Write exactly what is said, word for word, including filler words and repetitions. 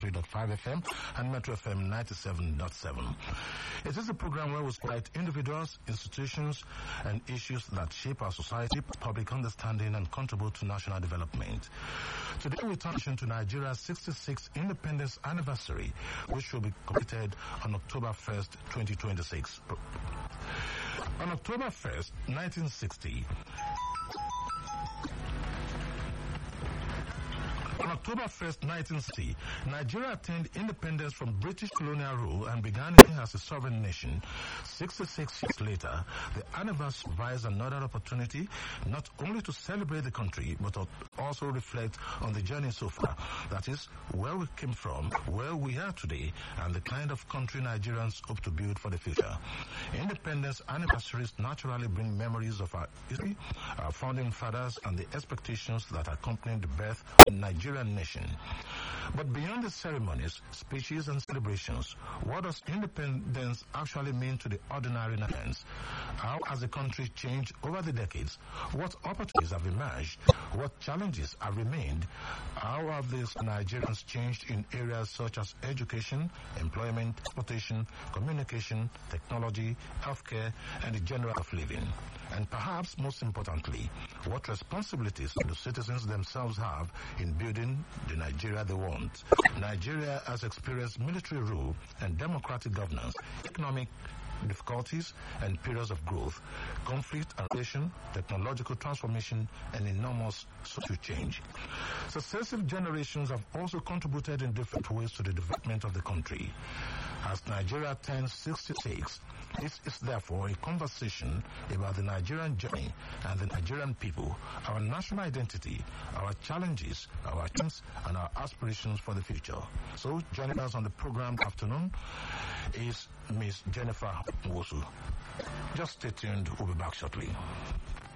three point five F M and Metro F M ninety-seven point seven. It is a program where we spotlight individuals, institutions, and issues that shape our society, public understanding, and contribute to national development. Today we turn to Nigeria's sixty-sixth independence anniversary, which will be completed on October first, twenty twenty-six. On October first, nineteen sixty, On October first, nineteen sixty, Nigeria attained independence from British colonial rule and began as a sovereign nation. sixty-six years later, the anniversary provides another opportunity not only to celebrate the country, but also reflect on the journey so far. That is, where we came from, where we are today, and the kind of country Nigerians hope to build for the future. Independence anniversaries naturally bring memories of our history, our founding fathers, and the expectations that accompanied the birth of Nigeria nation. But beyond the ceremonies, speeches, and celebrations, what does independence actually mean to the ordinary Nigerians? How has the country changed over the decades? What opportunities have emerged? What challenges have remained? How have these Nigerians changed in areas such as education, employment, transportation, communication, technology, healthcare, and the general of living? And perhaps most importantly, what responsibilities do citizens themselves have in building the Nigeria they want? Nigeria has experienced military rule and democratic governance, economic difficulties and periods of growth, conflict and relation, technological transformation, and enormous social change. Successive generations have also contributed in different ways to the development of the country. As Nigeria turns sixty-six, this is therefore a conversation about the Nigerian journey and the Nigerian people, our national identity, our challenges, our aims, and our aspirations for the future. So, joining us on the program this afternoon is Miss Jennifer Nwosu. Just stay tuned, we'll be back shortly.